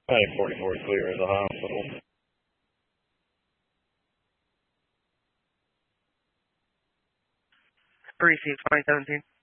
I think 44 is clear at the hospital. Received 2017.